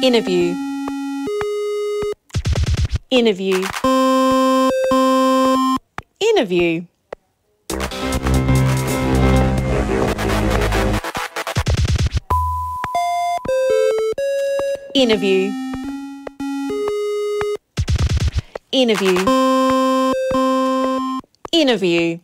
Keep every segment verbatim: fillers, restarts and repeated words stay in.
Interview. Interview. Interview. Interview. Interview. Interview.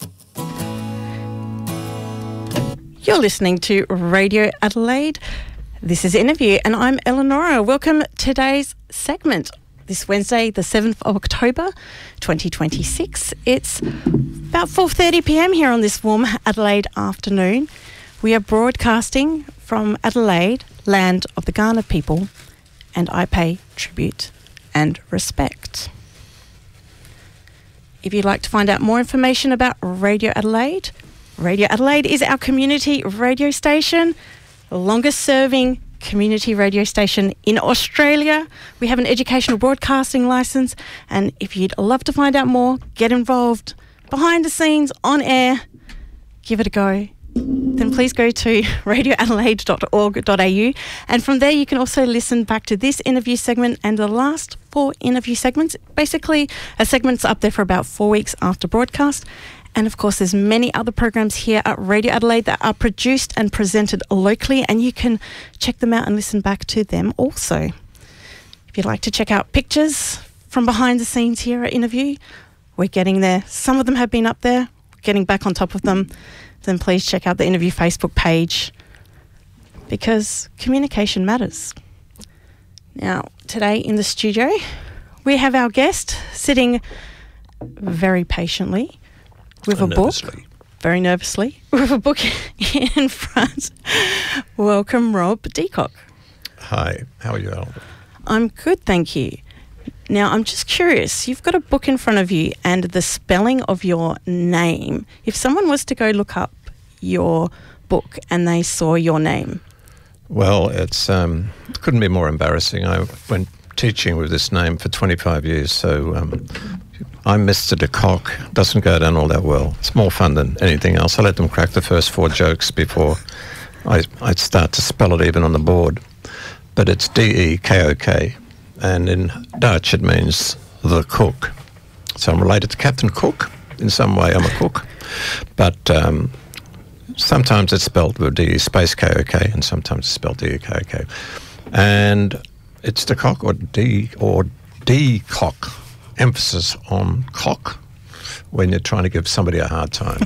You're listening to Radio Adelaide. This is Interview, and I'm Eleonora. Welcome to today's segment. This Wednesday, the seventh of October, twenty twenty-six. It's about four thirty p m here on this warm Adelaide afternoon. We are broadcasting from Adelaide, land of the Kaurna people, and I pay tribute and respect. If you'd like to find out more information about Radio Adelaide, Radio Adelaide is our community radio station, the longest serving community radio station in Australia. We have an educational broadcasting licence, and if you'd love to find out more, get involved behind the scenes, on air, give it a go, then please go to radio adelaide dot org dot a u, and from there you can also listen back to this interview segment and the last four interview segments. Basically, a segment's up there for about four weeks after broadcast. And of course, there's many other programs here at Radio Adelaide that are produced and presented locally, and you can check them out and listen back to them also. If you'd like to check out pictures from behind the scenes here at Interview, we're getting there. Some of them have been up there, getting back on top of them. Then please check out the Interview Facebook page, because communication matters. Now, today in the studio, we have our guest sitting very patiently with a book, very nervously, with a book in front. Welcome, Rob Deacock. Hi, how are you, Al? I'm good, thank you. Now, I'm just curious, you've got a book in front of you and the spelling of your name. If someone was to go look up your book and they saw your name. Well, it's um, it couldn't be more embarrassing. I went teaching with this name for twenty-five years, so um, I'm Mister DeCock. Doesn't go down all that well. It's more fun than anything else. I let them crack the first four jokes before I, I'd start to spell it even on the board. But it's D E K O K, and in Dutch it means the cook. So I'm related to Captain Cook. In some way I'm a cook. But um, sometimes it's spelled with D E space K O K, and sometimes it's spelled D E K O K. And it's DeCock or D or D-cock. Emphasis on cock when you're trying to give somebody a hard time.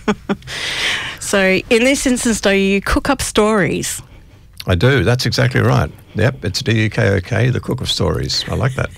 So in this instance, though, you cook up stories. I do. That's exactly right. Yep, it's D E K O K, the cook of stories. I like that.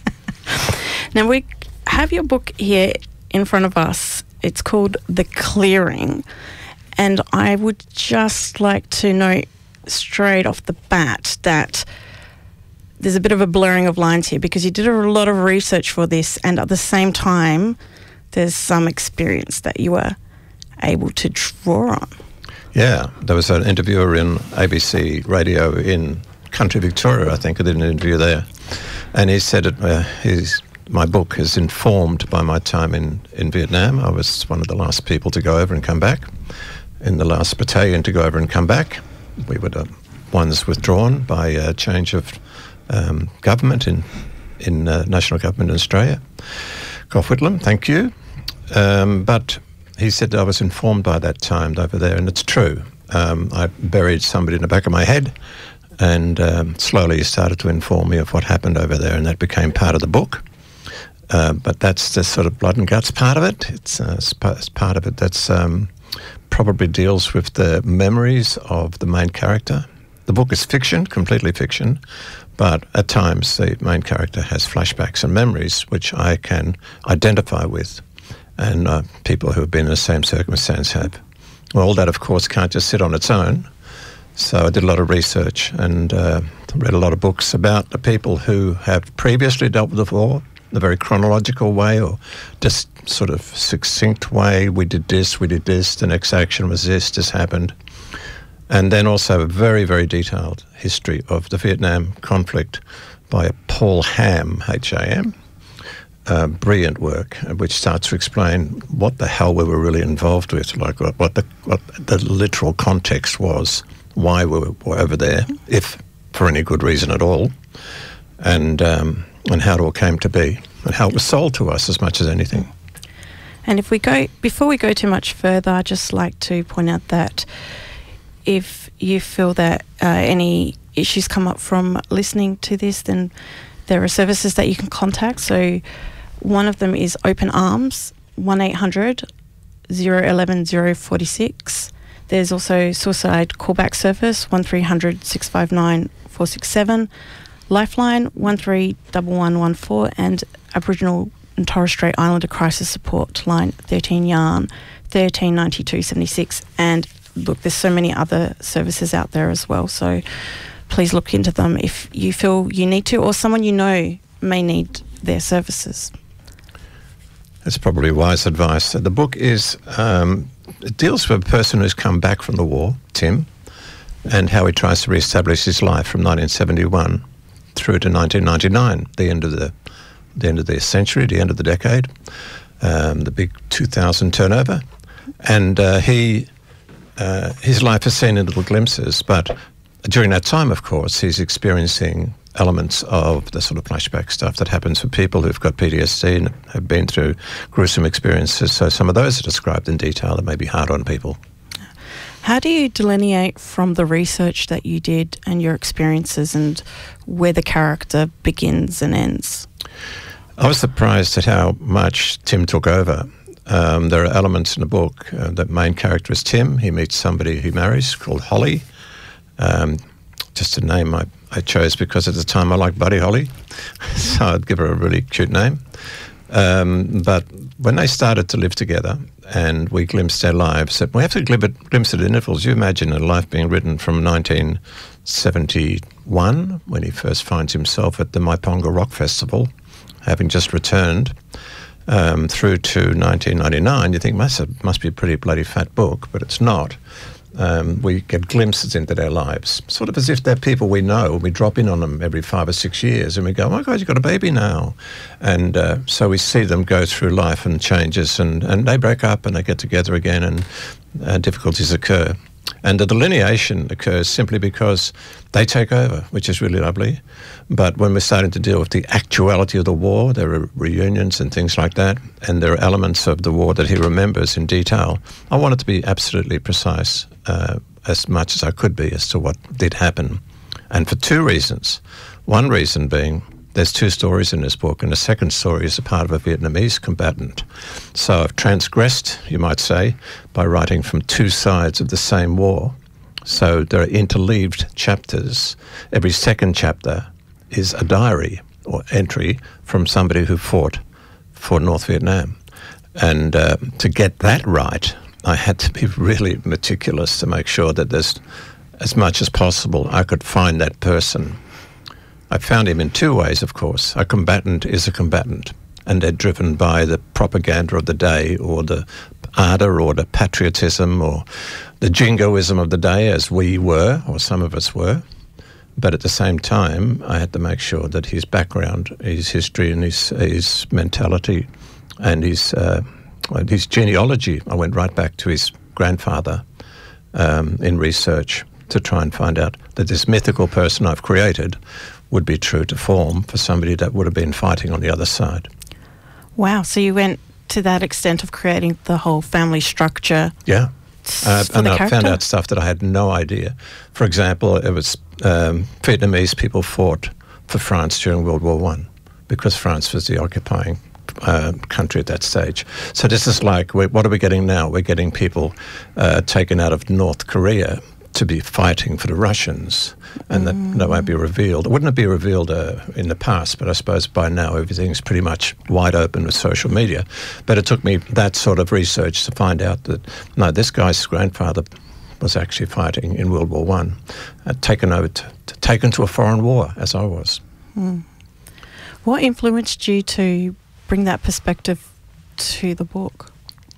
Now, we have your book here in front of us. It's called The Clearing. And I would just like to note straight off the bat that there's a bit of a blurring of lines here, because you did a lot of research for this, and at the same time, there's some experience that you were able to draw on. Yeah, there was an interviewer in A B C radio in country Victoria, I think, I did an interview there, and he said it, uh, his, my book is informed by my time in, in Vietnam. I was one of the last people to go over and come back, in the last battalion to go over and come back. We were the ones withdrawn by a change of Um, government in in uh, national government in Australia. Gough Whitlam, thank you. Um, but he said I was informed by that time over there, and it's true. Um, I buried somebody in the back of my head, and um, slowly he started to inform me of what happened over there, and that became part of the book. Uh, but that's the sort of blood and guts part of it. It's, uh, it's part of it that's um, probably deals with the memories of the main character. The book is fiction, completely fiction, but at times the main character has flashbacks and memories which I can identify with, and uh, people who have been in the same circumstance have. Well, all that, of course, can't just sit on its own. So I did a lot of research and uh, read a lot of books about the people who have previously dealt with the war, in a very chronological way or just sort of succinct way. We did this, we did this, the next action was this, this happened. And then also a very, very detailed history of the Vietnam conflict by Paul Ham, H A M. Uh, brilliant work, which starts to explain what the hell we were really involved with, like what the what the literal context was, why we were over there, if for any good reason at all, and um, and how it all came to be, and how it was sold to us as much as anything. And if we go, before we go too much further, I'd just like to point out that if you feel that uh, any issues come up from listening to this, then there are services that you can contact. So one of them is Open Arms, one eight hundred, zero one one, zero four six. There's also Suicide Callback Service, one three hundred, six five nine, four six seven. Lifeline, one three one one one four, and Aboriginal and Torres Strait Islander Crisis Support Line, thirteen Yarn, thirteen ninety-two seventy-six. And look, there's so many other services out there as well, so please look into them if you feel you need to, or someone you know may need their services. That's probably wise advice. The book is, um, it deals with a person who's come back from the war, Tim, and how he tries to re-establish his life from nineteen seventy-one through to nineteen ninety-nine, the end of the the end of the century, the end of the decade, um, the big two thousand turnover. And uh, he, uh, his life is seen in little glimpses, but during that time, of course, he's experiencing elements of the sort of flashback stuff that happens for people who've got P T S D and have been through gruesome experiences. So some of those are described in detail that may be hard on people. How do you delineate from the research that you did and your experiences and where the character begins and ends? I was surprised at how much Tim took over. Um, there are elements in the book. Uh, the main character is Tim. He meets somebody he marries called Holly. Um, just a name I, I chose because at the time I liked Buddy Holly, so I'd give her a really cute name. Um, but when they started to live together and we glimpsed their lives, we have to glimpse at intervals. You imagine a life being written from nineteen seventy-one, when he first finds himself at the Maiponga Rock Festival, having just returned, um, through to nineteen ninety-nine. You think, must, must be a pretty bloody fat book, but it's not. Um, we get glimpses into their lives, sort of as if they're people we know. We drop in on them every five or six years and we go, oh my God, you've got a baby now. And uh, so we see them go through life and changes, and, and they break up and they get together again, and uh, difficulties occur. And the delineation occurs simply because they take over, which is really lovely. But when we're starting to deal with the actuality of the war, there are reunions and things like that, and there are elements of the war that he remembers in detail. I wanted to be absolutely precise, uh, as much as I could be, as to what did happen. And for two reasons. One reason being, there's two stories in this book, and the second story is a part of a Vietnamese combatant. So I've transgressed, you might say, by writing from two sides of the same war. So there are interleaved chapters. Every second chapter is a diary or entry from somebody who fought for North Vietnam. And uh, to get that right, I had to be really meticulous to make sure that there's, as much as possible, I could find that person. I found him in two ways, of course. A combatant is a combatant, and they're driven by the propaganda of the day, or the ardour, or the patriotism, or the jingoism of the day, as we were, or some of us were. But at the same time, I had to make sure that his background, his history, and his, his mentality, and his, uh, his genealogy, I went right back to his grandfather um, in research to try and find out that this mythical person I've created would be true to form for somebody that would have been fighting on the other side. Wow, so you went to that extent of creating the whole family structure. Yeah, uh, for and the I character? found out stuff that I had no idea. For example, it was um, Vietnamese people fought for France during World War One because France was the occupying uh, country at that stage. So this is like, what are we getting now? We're getting people uh, taken out of North Korea to be fighting for the Russians, and that, mm. that won't be revealed. It wouldn't be revealed uh, in the past, but I suppose by now everything's pretty much wide open with social media. But it took me that sort of research to find out that, no, this guy's grandfather was actually fighting in World War One, uh, taken over to, to, taken to a foreign war, as I was. Mm. What influenced you to bring that perspective to the book?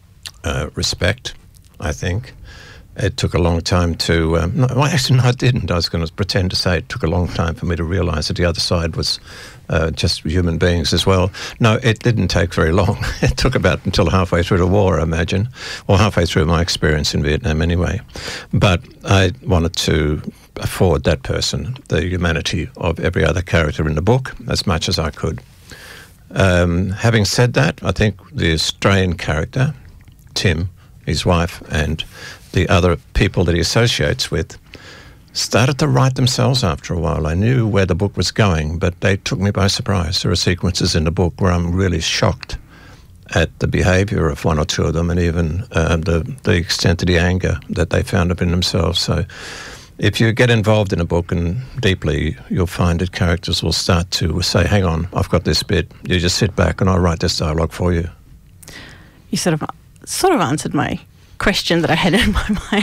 Uh, respect, I think. It took a long time to... Um, no, well, actually, no, I didn't. I was going to pretend to say it took a long time for me to realise that the other side was uh, just human beings as well. No, it didn't take very long. It took about until halfway through the war, I imagine, or halfway through my experience in Vietnam anyway. But I wanted to afford that person the humanity of every other character in the book as much as I could. Um, having said that, I think the Australian character, Tim, his wife, and the other people that he associates with started to write themselves after a while. I knew where the book was going, but they took me by surprise. There are sequences in the book where I'm really shocked at the behaviour of one or two of them, and even uh, the, the extent of the anger that they found up in themselves. So if you get involved in a book and deeply, you'll find that characters will start to say, hang on, I've got this bit. You just sit back and I'll write this dialogue for you. You sort of sort of answered my question that I had in my mind.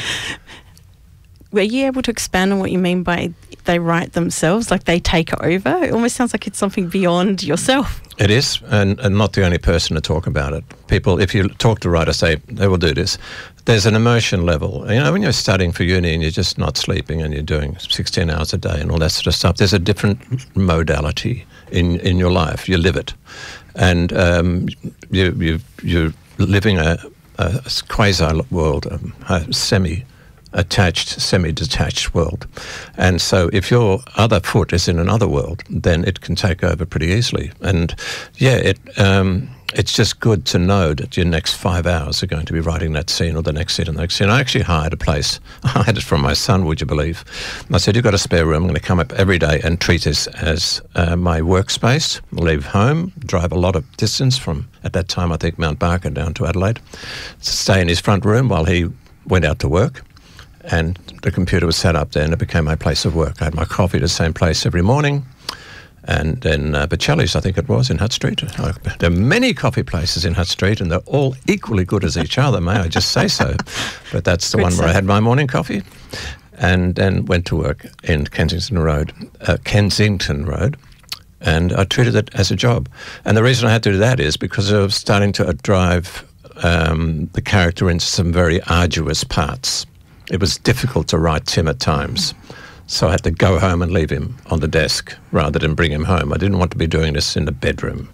Were you able to expand on what you mean by they write themselves, like they take over? It almost sounds like it's something beyond yourself. It is, and, and not the only person to talk about it. People, if you talk to writers, they, they will do this. There's an emotion level. You know, when you're studying for uni and you're just not sleeping and you're doing sixteen hours a day and all that sort of stuff, there's a different modality in, in your life. You live it. And um, you, you, you're living a, a quasi-world, um, a semi attached, semi-detached world. And so if your other foot is in another world, then it can take over pretty easily. And yeah, it um, it's just good to know that your next five hours are going to be writing that scene or the next scene and the next scene. I actually hired a place. I had it from my son, would you believe? And I said, you've got a spare room. I'm going to come up every day and treat this as uh, my workspace. Leave home, drive a lot of distance from, at that time, I think, Mount Barker down to Adelaide. Stay in his front room while he went out to work. And the computer was set up there and it became my place of work. I had my coffee at the same place every morning. And then uh, Bocelli's, I think it was, in Hutt Street. There are many coffee places in Hutt Street and they're all equally good as each other, may I just say so. But that's the Good one say. where I had my morning coffee and then went to work in Kensington Road, uh, Kensington Road. And I treated it as a job. And the reason I had to do that is because I was starting to drive um, the character into some very arduous parts. It was difficult to write Tim at times, so I had to go home and leave him on the desk rather than bring him home. I didn't want to be doing this in the bedroom.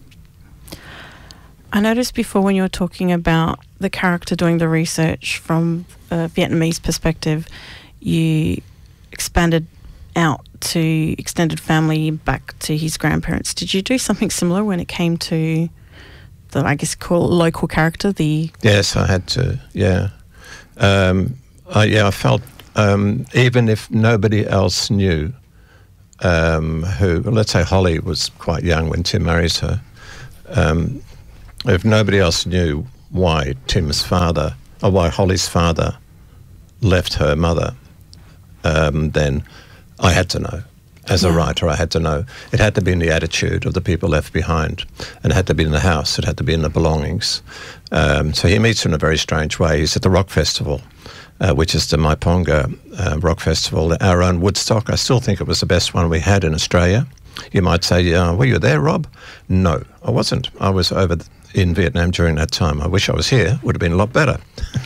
I noticed before when you were talking about the character doing the research from a Vietnamese perspective, you expanded out to extended family back to his grandparents. Did you do something similar when it came to the, I guess, call it local character? The Yes, I had to, yeah. Um, I, yeah, I felt um, even if nobody else knew um, who, well, let's say Holly was quite young when Tim marries her, um, if nobody else knew why Tim's father, or why Holly's father left her mother, um, then I had to know. As a writer, I had to know. It had to be in the attitude of the people left behind, and it had to be in the house, it had to be in the belongings. Um, so he meets her in a very strange way. He's at the Rock Festival, Uh, which is the Myponga uh, Rock Festival, our own Woodstock. I still think it was the best one we had in Australia. You might say, uh, were you there, Rob? No, I wasn't. I was over in Vietnam during that time. I wish I was here. Would have been a lot better.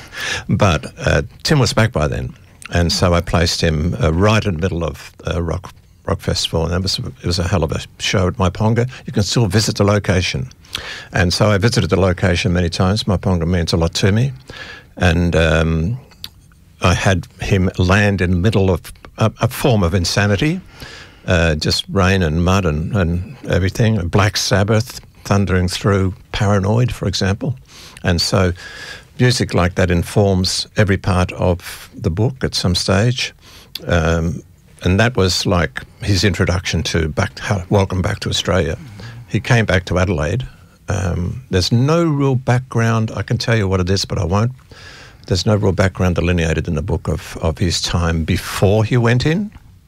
But uh, Tim was back by then. And so I placed him uh, right in the middle of uh, Rock Rock Festival. And it was, it was a hell of a show at Myponga. You can still visit the location. And so I visited the location many times. Myponga means a lot to me. And Um, I had him land in the middle of a, a form of insanity, uh, just rain and mud and, and everything, a Black Sabbath thundering through, Paranoid, for example. And so music like that informs every part of the book at some stage. Um, and that was like his introduction to back to, Welcome Back to Australia. He came back to Adelaide. Um, there's no real background. I can tell you what it is, but I won't. There's no real background delineated in the book of, of his time before he went in.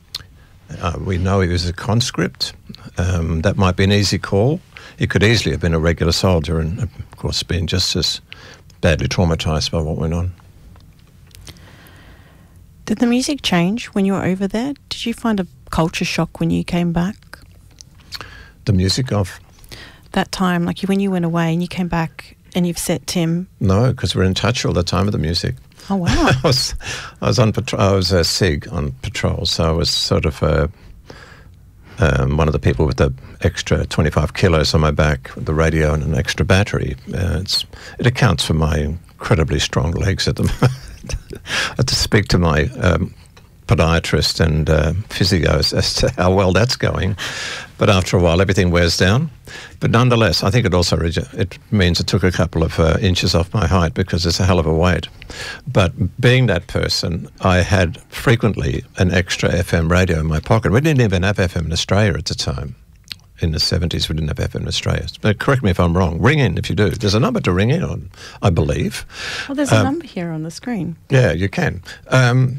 Uh, we know he was a conscript. Um, that might be an easy call. He could easily have been a regular soldier and, of course, been just as badly traumatised by what went on. Did the music change when you were over there? Did you find a culture shock when you came back? The music of? That time, like when you went away and you came back and you've set Tim? No, because we're in touch all the time with the music. Oh, wow. I was I was on patrol. I was a SIG on patrol, so I was sort of a, um, one of the people with the extra twenty-five kilos on my back, with the radio and an extra battery. Uh, it's, it accounts for my incredibly strong legs at the moment. I had to speak to my um, podiatrist and uh, physio as to how well that's going. But after a while, everything wears down. But nonetheless, I think it also it means it took a couple of uh, inches off my height because it's a hell of a weight. But being that person, I had frequently an extra F M radio in my pocket. We didn't even have F M in Australia at the time. In the seventies, we didn't have F M in Australia. But correct me if I'm wrong. Ring in if you do. There's a number to ring in on, I believe. Well, there's um, a number here on the screen. Yeah, you can. Um,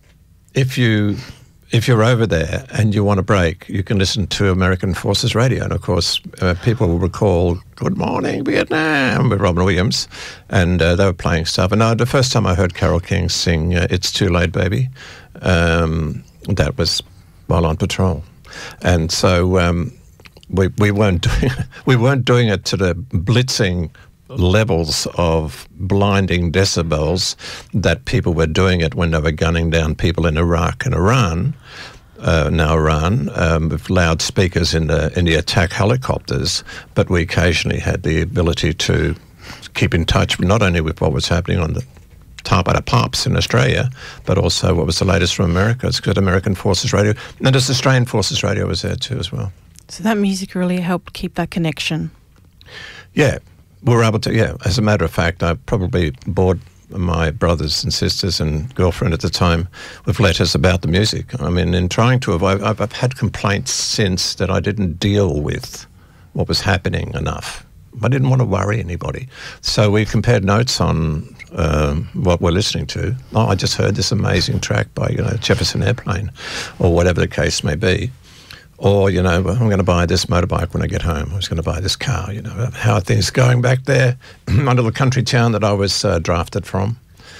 if you... If you're over there and you want a break, you can listen to American Forces Radio. And, of course, uh, people will recall Good Morning Vietnam with Robin Williams. And uh, they were playing stuff. And uh, the first time I heard Carole King sing uh, It's Too Late, Baby, um, that was while on patrol. And so um, we, we, weren't doing, we weren't doing it to the blitzing levels of blinding decibels that people were doing it when they were gunning down people in Iraq and Iran, uh, now Iran, um, with loudspeakers in the in the attack helicopters. But we occasionally had the ability to keep in touch not only with what was happening on the top of the pops in Australia, but also what was the latest from America. It's got American Forces Radio, and there's Australian Forces Radio was there too as well. So that music really helped keep that connection. Yeah. We were able to, yeah, as a matter of fact, I probably bored my brothers and sisters and girlfriend at the time with letters about the music. I mean, in trying to avoid, I've, I've had complaints since that I didn't deal with what was happening enough. I didn't want to worry anybody. So we compared notes on um, what we're listening to. Oh, I just heard this amazing track by, you know, Jefferson Airplane, or whatever the case may be. Or, you know, I'm going to buy this motorbike when I get home. I was going to buy this car, you know. How are things going back there under the country town that I was uh, drafted from?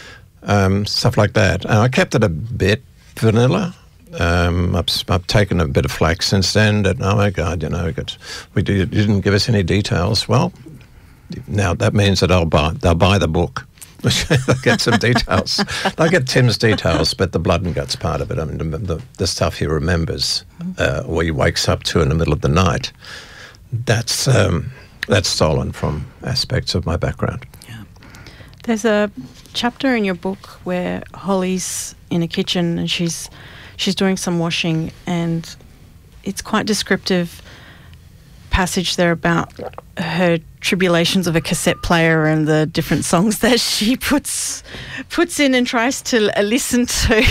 Um, stuff like that. And I kept it a bit vanilla. Um, I've, I've taken a bit of flack since then that, oh, my God, you know, we did, you didn't give us any details. Well, now that means that I'll buy, they'll buy the book. They'll get some details. They'll get Tim's details, but the blood and guts part of it, I mean, the, the, the stuff he remembers uh, or he wakes up to in the middle of the night, that's um, that's stolen from aspects of my background. Yeah. There's a chapter in your book where Holly's in a kitchen and she's she's doing some washing, and it's quite descriptive passage there about her tribulations of a cassette player and the different songs that she puts puts in and tries to listen to.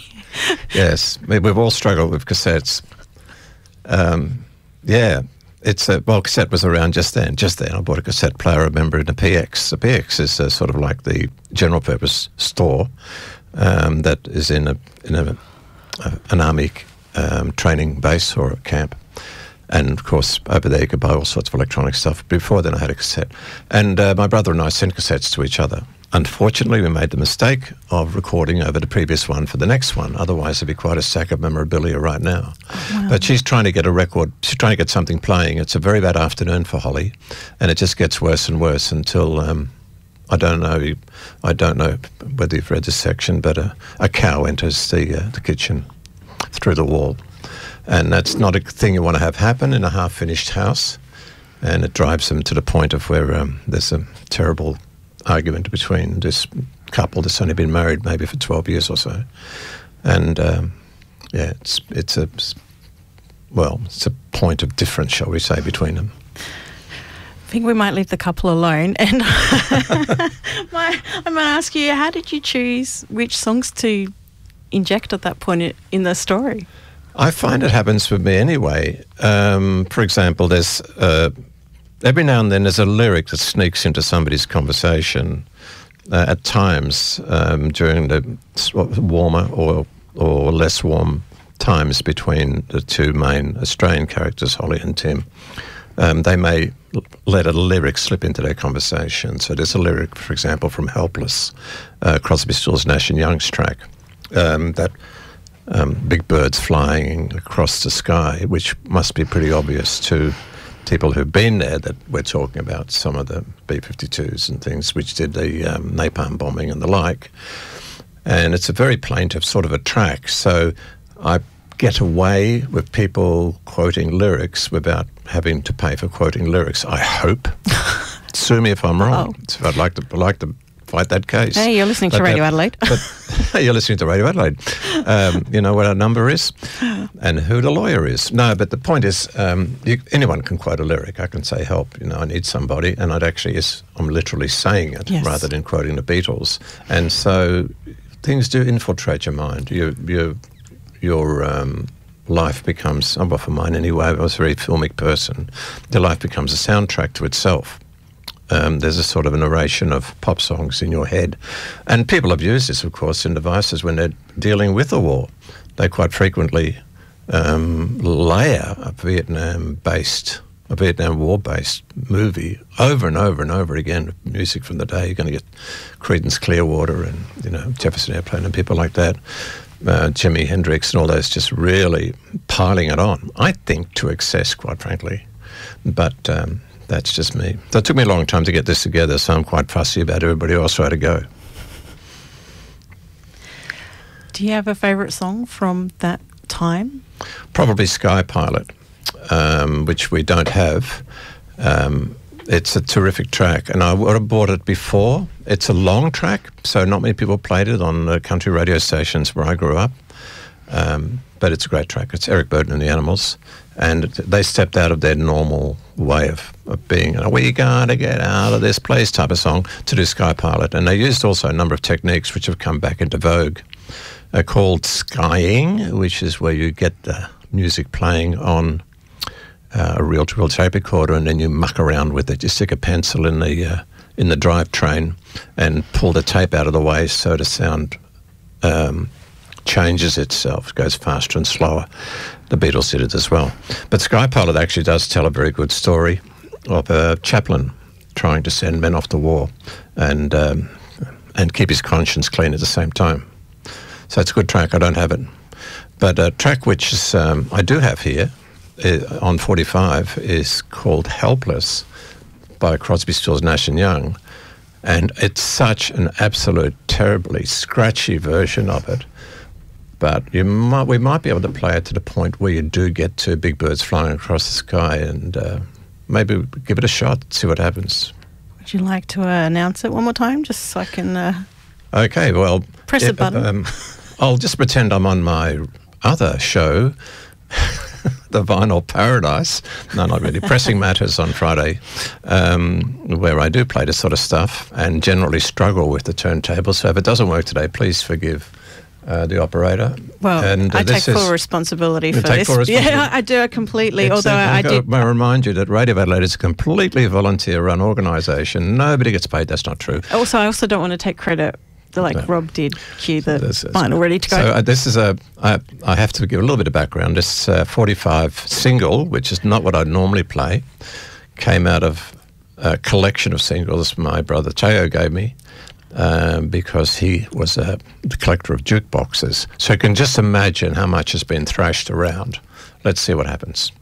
Yes, we've all struggled with cassettes. Um, yeah, it's a, well, cassette was around just then. Just then, I bought a cassette player. I remember in a P X. The P X is a, sort of like the general purpose store um, that is in a in a, a an army um, training base or a camp. And, of course, over there you could buy all sorts of electronic stuff. Before then I had a cassette. And uh, my brother and I sent cassettes to each other. Unfortunately, we made the mistake of recording over the previous one for the next one. Otherwise, it'd be quite a sack of memorabilia right now. Oh, wow. But she's trying to get a record. She's trying to get something playing. It's a very bad afternoon for Holly. And it just gets worse and worse until, um, I don't know, I don't know whether you've read this section, but a, a cow enters the, uh, the kitchen through the wall. And that's not a thing you want to have happen in a half-finished house. And it drives them to the point of where um, there's a terrible argument between this couple that's only been married maybe for twelve years or so. And, um, yeah, it's it's a, well, it's a point of difference, shall we say, between them. I think we might leave the couple alone. And my, I'm going to ask you, how did you choose which songs to inject at that point in the story? I find it happens with me anyway. Um, for example, there's uh, every now and then there's a lyric that sneaks into somebody's conversation uh, at times um, during the warmer or or less warm times between the two main Australian characters, Holly and Tim. Um, they may let a lyric slip into their conversation. So there's a lyric, for example, from Helpless, uh, Crosby, Stills, Nash and Young's track, um, that Um, big birds flying across the sky, which must be pretty obvious to people who've been there that we're talking about some of the B fifty-twos and things which did the um, napalm bombing and the like. And it's a very plaintive sort of a track. So I get away with people quoting lyrics without having to pay for quoting lyrics, I hope. Sue me if I'm wrong. So I'd like to, I'd like to fight that case. Hey, you're listening but to Radio that, Adelaide. But you're listening to Radio Adelaide. Um, you know what our number is and who the lawyer is. No, but the point is, um, you, anyone can quote a lyric. I can say, help, you know, I need somebody. And I'd actually, is, I'm literally saying it yes. rather than quoting the Beatles. And so things do infiltrate your mind. You, you, your um, life becomes, oh, well, for mine anyway, I was a very filmic person. Your life becomes a soundtrack to itself. Um, there's a sort of a narration of pop songs in your head. And people have used this, of course, in devices when they're dealing with a war. They quite frequently um, layer a Vietnam-based, a Vietnam War-based movie over and over and over again. Music from the day, you're going to get Creedence Clearwater and, you know, Jefferson Airplane and people like that. Uh, Jimi Hendrix and all those just really piling it on. I think to excess, quite frankly. But um, that's just me. So it took me a long time to get this together, so I'm quite fussy about everybody else where to go. Do you have a favourite song from that time? Probably Sky Pilot, um, which we don't have. Um, it's a terrific track, and I would have bought it before. It's a long track, so not many people played it on the country radio stations where I grew up. Um, but it's a great track. It's Eric Burden and the Animals, and they stepped out of their normal way of, of being, we gotta get out of this place type of song to do Sky Pilot. And they used also a number of techniques which have come back into vogue, uh, called skying, which is where you get the music playing on uh, a reel-to-reel tape recorder, and then you muck around with it. You stick a pencil in the uh, in the drivetrain and pull the tape out of the way so the sound um, changes itself, goes faster and slower. The Beatles did it as well. But Sky Pilot actually does tell a very good story of a chaplain trying to send men off to war and um, and keep his conscience clean at the same time. So it's a good track. I don't have it. But a track which is, um, I do have here uh, on forty-five is called Helpless by Crosby, Stills, Nash and Young. And it's such an absolute terribly scratchy version of it. But you might, we might be able to play it to the point where you do get to Big Birds Flying Across the Sky, and uh, maybe give it a shot, see what happens. Would you like to uh, announce it one more time, just so I can... Uh, okay, well... Press if, the button. Um, I'll just pretend I'm on my other show, The Vinyl Paradise. No, not really. Pressing Matters on Friday, um, where I do play this sort of stuff and generally struggle with the turntable. So if it doesn't work today, please forgive Uh, the operator. Well, and, uh, I take is, full responsibility for take this. Full responsibility. Yeah, I do it completely. It's although a, I did. May I remind you that Radio Adelaide is a completely volunteer-run organisation. Nobody gets paid. That's not true. Also, I also don't want to take credit. Like no. Rob did, cue the this, vinyl ready to go. So uh, this is a. I, I have to give a little bit of background. This uh, forty-five single, which is not what I normally play, came out of a collection of singles my brother Teo gave me. Um, because he was a collector of jukeboxes. So you can just imagine how much has been thrashed around. Let's see what happens.